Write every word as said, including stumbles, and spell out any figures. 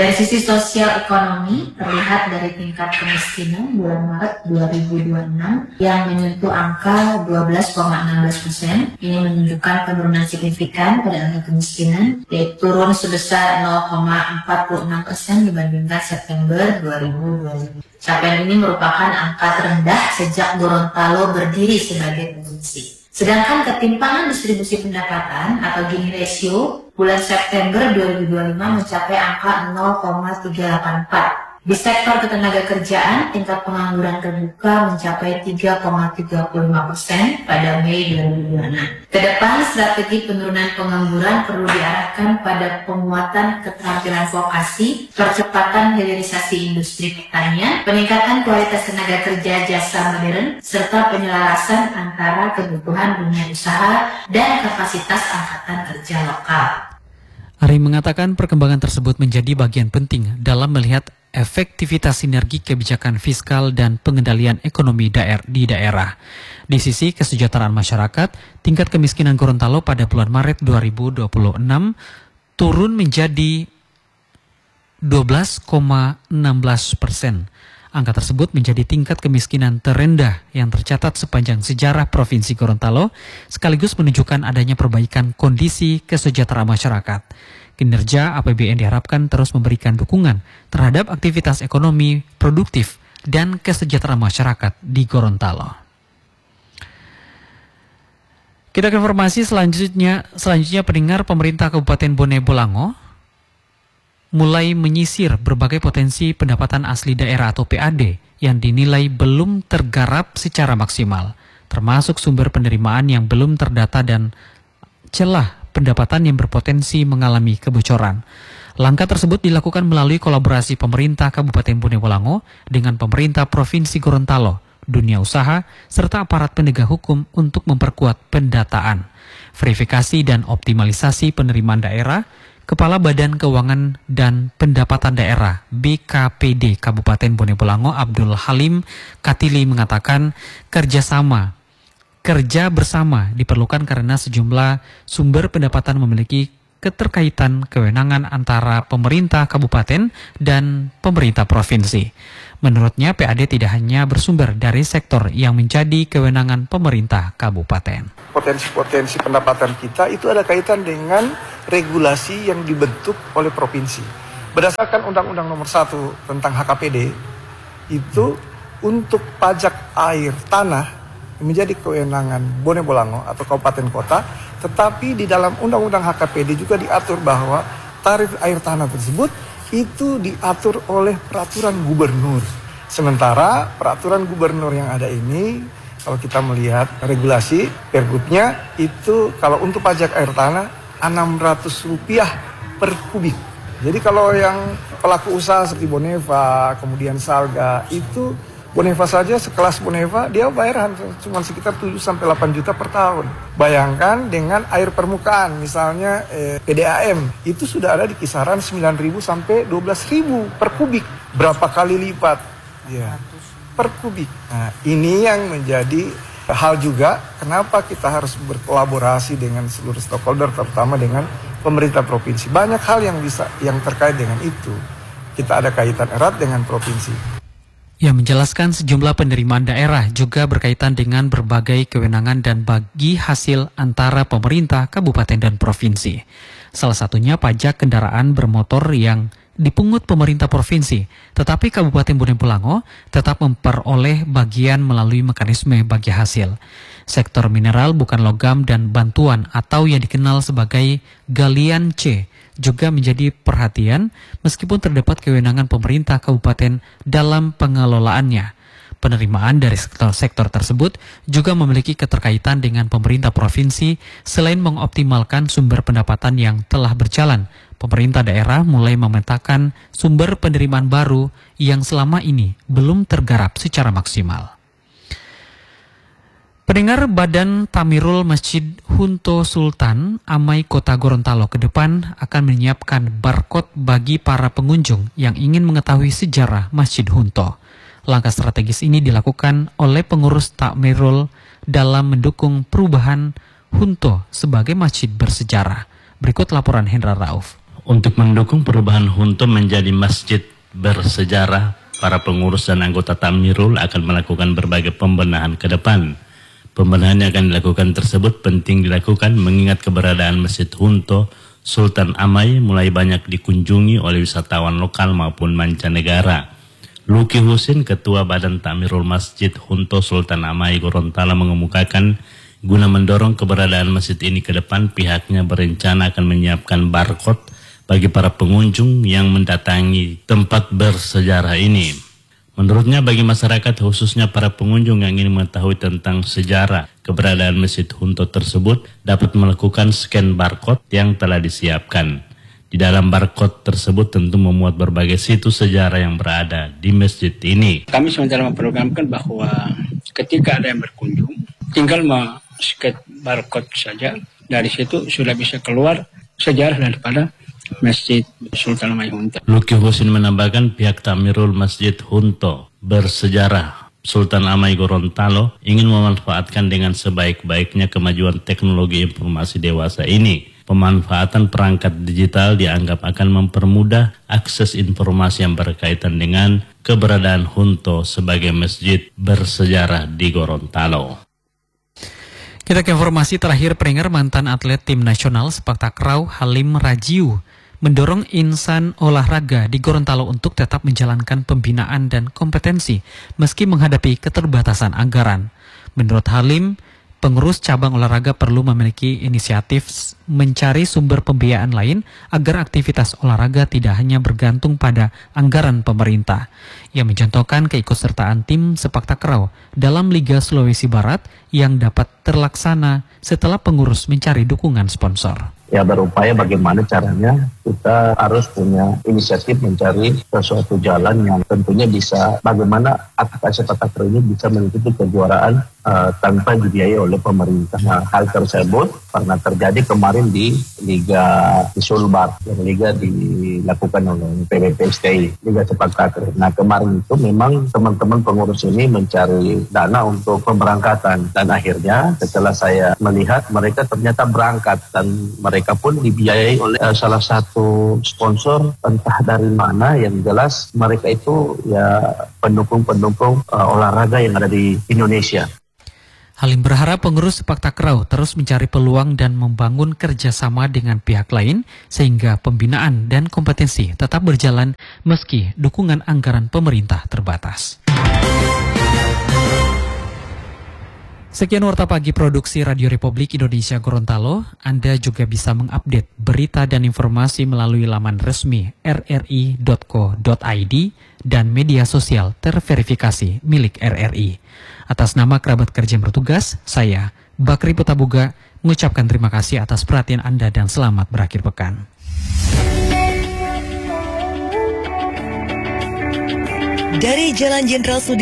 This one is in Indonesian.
Dari sisi sosial ekonomi, terlihat dari tingkat kemiskinan bulan Maret dua ribu dua puluh enam yang menyentuh angka dua belas koma enam belas persen. Ini menunjukkan penurunan signifikan pada angka kemiskinan, yaitu turun sebesar nol koma empat puluh enam persen dibandingkan September dua ribu dua puluh. Capaian ini merupakan angka terendah sejak Gorontalo berdiri sebagai provinsi. Sedangkan ketimpangan distribusi pendapatan atau Gini ratio bulan September dua ribu dua puluh lima mencapai angka nol koma tiga delapan empat. Di sektor ketenagakerjaan, tingkat pengangguran terbuka mencapai tiga koma tiga lima persen pada Mei dua ribu dua puluh enam. Kedepan, strategi penurunan pengangguran perlu diarahkan pada penguatan keterampilan vokasi, percepatan hilirisasi industri pertanian, peningkatan kualitas tenaga kerja jasa modern, serta penyelarasan antara kebutuhan dunia usaha dan kapasitas angkatan kerja lokal. Ari mengatakan perkembangan tersebut menjadi bagian penting dalam melihat efektivitas sinergi kebijakan fiskal dan pengendalian ekonomi daer di daerah. Di sisi kesejahteraan masyarakat, tingkat kemiskinan Gorontalo pada bulan Maret dua ribu dua puluh enam turun menjadi dua belas koma enam belas persen. Angka tersebut menjadi tingkat kemiskinan terendah yang tercatat sepanjang sejarah Provinsi Gorontalo, sekaligus menunjukkan adanya perbaikan kondisi kesejahteraan masyarakat. Kinerja A P B N diharapkan terus memberikan dukungan terhadap aktivitas ekonomi produktif dan kesejahteraan masyarakat di Gorontalo. Kita ke informasi selanjutnya, selanjutnya pendengar pemerintah Kabupaten Bone Bolango mulai menyisir berbagai potensi pendapatan asli daerah atau P A D yang dinilai belum tergarap secara maksimal, termasuk sumber penerimaan yang belum terdata dan celah pendapatan yang berpotensi mengalami kebocoran. Langkah tersebut dilakukan melalui kolaborasi pemerintah Kabupaten Bone Bolango dengan pemerintah Provinsi Gorontalo, dunia usaha, serta aparat penegak hukum untuk memperkuat pendataan, verifikasi dan optimalisasi penerimaan daerah. Kepala Badan Keuangan dan Pendapatan Daerah B K P D Kabupaten Bone Bolango Abdul Halim Katili mengatakan kerjasama, kerja bersama diperlukan karena sejumlah sumber pendapatan memiliki keterkaitan kewenangan antara pemerintah kabupaten dan pemerintah provinsi. Menurutnya P A D tidak hanya bersumber dari sektor yang menjadi kewenangan pemerintah kabupaten. Potensi-potensi pendapatan kita itu ada kaitan dengan regulasi yang dibentuk oleh provinsi. Berdasarkan Undang-Undang Nomor satu tentang H K P D, itu untuk pajak air tanah menjadi kewenangan Bone Bolango atau kabupaten kota, tetapi di dalam Undang-Undang H K P D juga diatur bahwa tarif air tanah tersebut itu diatur oleh peraturan gubernur. Sementara peraturan gubernur yang ada ini, kalau kita melihat regulasi Pergubnya itu kalau untuk pajak air tanah enam ratus rupiah per kubik. Jadi kalau yang pelaku usaha seperti Boneva, kemudian Salga, itu Boneva saja sekelas Boneva dia bayar cuma sekitar tujuh sampai delapan juta per tahun. Bayangkan dengan air permukaan misalnya eh, P D A M itu sudah ada di kisaran sembilan ribu sampai dua belas ribu per kubik. Berapa kali lipat? Ya, per kubik. Nah, ini yang menjadi hal juga kenapa kita harus berkolaborasi dengan seluruh stakeholder terutama dengan pemerintah provinsi. Banyak hal yang bisa yang terkait dengan itu. Kita ada kaitan erat dengan provinsi. Yang menjelaskan sejumlah penerimaan daerah juga berkaitan dengan berbagai kewenangan dan bagi hasil antara pemerintah, kabupaten, dan provinsi. Salah satunya pajak kendaraan bermotor yang dipungut pemerintah provinsi, tetapi Kabupaten Bone Bolango tetap memperoleh bagian melalui mekanisme bagi hasil. Sektor mineral bukan logam dan bantuan atau yang dikenal sebagai galian C juga menjadi perhatian meskipun terdapat kewenangan pemerintah kabupaten dalam pengelolaannya. Penerimaan dari sektor-sektor tersebut juga memiliki keterkaitan dengan pemerintah provinsi. Selain mengoptimalkan sumber pendapatan yang telah berjalan, pemerintah daerah mulai memetakan sumber penerimaan baru yang selama ini belum tergarap secara maksimal. Pendengar, Badan Tamirul Masjid Hunto Sultan Amai Kota Gorontalo ke depan akan menyiapkan barcode bagi para pengunjung yang ingin mengetahui sejarah Masjid Hunto. Langkah strategis ini dilakukan oleh pengurus Tamirul dalam mendukung perubahan Hunto sebagai masjid bersejarah. Berikut laporan Hendra Rauf. Untuk mendukung perubahan Hunto menjadi masjid bersejarah, para pengurus dan anggota Tamirul akan melakukan berbagai pembenahan ke depan. Pembenahan yang akan dilakukan tersebut penting dilakukan mengingat keberadaan Masjid Hunto Sultan Amai mulai banyak dikunjungi oleh wisatawan lokal maupun mancanegara. Luki Husin, Ketua Badan Tamirul Masjid Hunto Sultan Amai Gorontalo mengemukakan guna mendorong keberadaan masjid ini ke depan, pihaknya berencana akan menyiapkan barcode bagi para pengunjung yang mendatangi tempat bersejarah ini. Menurutnya bagi masyarakat khususnya para pengunjung yang ingin mengetahui tentang sejarah keberadaan Masjid Hunto tersebut dapat melakukan scan barcode yang telah disiapkan. Di dalam barcode tersebut tentu memuat berbagai situs sejarah yang berada di masjid ini. Kami sementara memprogramkan bahwa ketika ada yang berkunjung, tinggal men-scan barcode saja. Dari situ sudah bisa keluar sejarah daripada Masjid Sultan Amai Hunto. Luki Husin menambahkan pihak Tamirul Masjid Hunto bersejarah Sultan Amai Gorontalo ingin memanfaatkan dengan sebaik-baiknya kemajuan teknologi informasi dewasa ini. Pemanfaatan perangkat digital dianggap akan mempermudah akses informasi yang berkaitan dengan keberadaan Hunto sebagai masjid bersejarah di Gorontalo. Kita ke informasi terakhir. Pendengar, mantan atlet tim nasional sepak takraw Halim Rajiu mendorong insan olahraga di Gorontalo untuk tetap menjalankan pembinaan dan kompetensi meski menghadapi keterbatasan anggaran. Menurut Halim, pengurus cabang olahraga perlu memiliki inisiatif mencari sumber pembiayaan lain agar aktivitas olahraga tidak hanya bergantung pada anggaran pemerintah. Ia mencontohkan keikutsertaan tim sepak takraw dalam Liga Sulawesi Barat yang dapat terlaksana setelah pengurus mencari dukungan sponsor. Ya, berupaya bagaimana caranya kita harus punya inisiatif mencari sesuatu jalan yang tentunya bisa bagaimana aktivitas sepak takraw ini bisa mengikuti kejuaraan uh, tanpa dibiayai oleh pemerintah. Nah, hal tersebut pernah terjadi kemarin di Liga di Sulbar, yang Liga dilakukan oleh P B P S T I, Liga Sepak Takraw. Nah, kemarin itu memang teman-teman pengurus ini mencari dana untuk pemberangkatan, dan akhirnya setelah saya melihat mereka ternyata berangkat dan mereka Mereka pun dibiayai oleh uh, salah satu sponsor entah dari mana, yang jelas mereka itu ya pendukung-pendukung uh, olahraga yang ada di Indonesia. Halim berharap pengurus sepak takraw terus mencari peluang dan membangun kerjasama dengan pihak lain sehingga pembinaan dan kompetensi tetap berjalan meski dukungan anggaran pemerintah terbatas. Sekian Warta Pagi Produksi Radio Republik Indonesia Gorontalo. Anda juga bisa mengupdate berita dan informasi melalui laman resmi r r i dot co dot i d dan media sosial terverifikasi milik R R I. Atas nama kerabat kerja yang bertugas, saya, Bakri Putabuga, mengucapkan terima kasih atas perhatian Anda dan selamat berakhir pekan. Dari Jalan Jenderal Sudirman